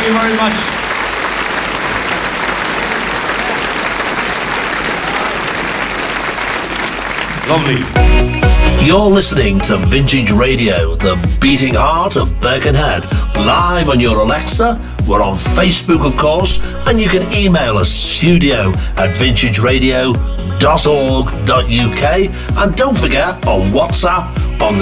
you very much. Lovely. You're listening to Vintage Radio, the beating heart of Birkenhead, live on your Alexa. We're on Facebook, of course, and you can email us studio@vintageradio.org.uk, and don't forget on WhatsApp on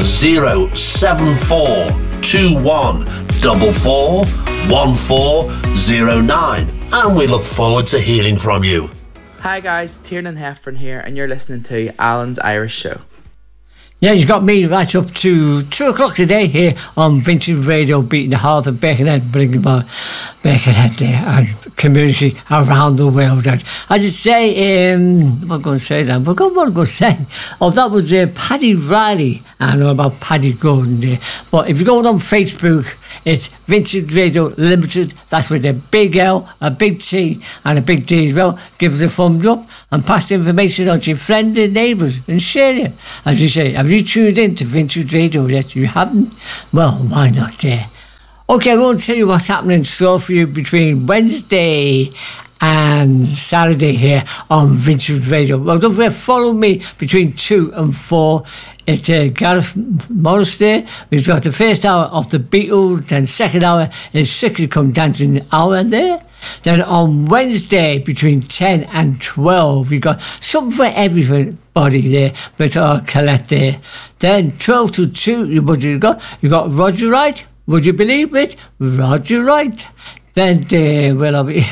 07441441409, and we look forward to hearing from you. Hi guys, Tiernan Heffron here, and you're listening to Alan's Irish Show. Yeah, you got me right up to 2 o'clock today here on Vintage Radio, beating the heart of Birkenhead, bringing about Birkenhead there and community around the world. And as you say, I'm not going to say that, but what am I going to say? Oh, that was Paddy Riley. I know about Paddy Gordon there. But if you go on Facebook, it's Vintage Radio Limited. That's with a big L, a big T, and a big D as well. Give us a thumbs up and pass the information on to your friends and neighbours and share it. As you say, have you tuned in to Vintage Radio yet? You haven't? Well, why not there? Okay, I won't tell you what's happening in store for you between Wednesday and Saturday here on Vintage Radio. Well, don't forget, follow me between 2 and 4. It's Gareth Morris there. We've got the first hour of the Beatles, then second hour is Strictly Come Dancing hour there. Then on Wednesday between 10 and 12, we've got something for everybody there, with our Colette there. Then 12 to 2, you got Roger Wright. Would you believe it? Roger Wright. Then where are we?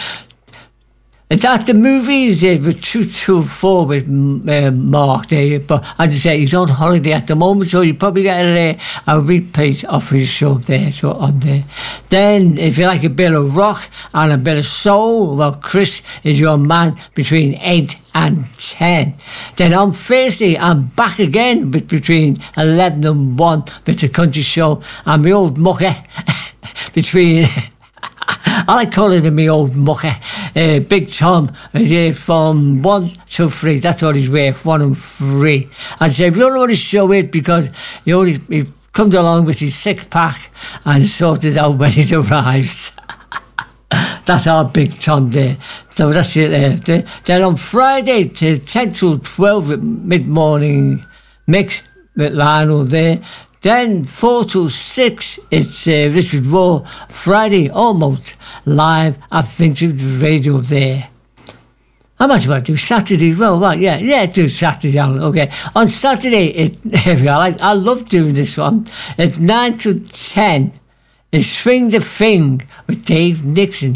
It's at the movies with 2 to 4 with Mark there. But as I say, he's on holiday at the moment, so you probably get a replay of his show there, so on there. Then, if you like a bit of rock and a bit of soul, well, Chris is your man between 8 and 10. Then on Thursday, I'm back again between 11 and 1 with the country show and my old mucker between... I like calling him my old mucker. Big Tom is here from 1 to 3. That's all he's worth, 1 and 3. I say, we don't know what his show is because he comes along with his 6-pack and sorts it out when it arrives. That's our Big Tom there. So that's it there. Then on Friday, to 10 to 12 with mid-morning mix with Lionel there. Then 4 to 6, it's Richard Raw, Friday almost live at Vintage Radio there. How much about do Saturday as well? Well, yeah, do Saturday. Okay. On Saturday, I love doing this one. It's 9 to 10. It's Swing the Thing with Dave Nixon.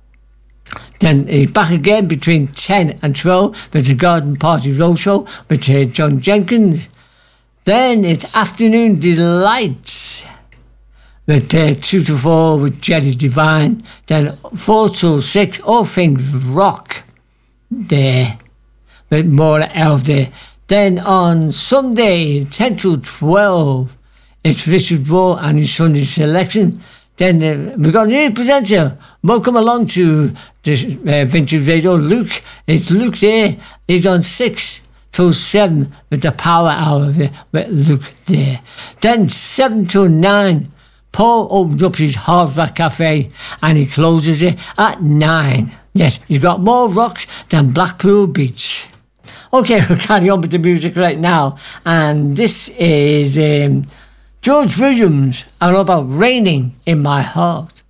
Then he's back again between 10 and 12 with the Garden Party Roadshow with John Jenkins. Then it's Afternoon Delights with 2 to 4 with Jerry Divine. Then 4 to 6, all things rock there with Maura Elf there. Then on Sunday, 10 to 12, it's Richard Raw and his Sunday selection. Then we've got a new presenter. Welcome along to this Vintage Radio, Luke. It's Luke there. He's on 6 to 7 with the Power Hour with Luke there. Then 7 to 9, Paul opens up his Hard Rock Cafe and he closes it at 9. Yes, he's got more rocks than Blackpool Beach. Okay, we'll carry on with the music right now. And this is George Williams, and about Raining in My Heart.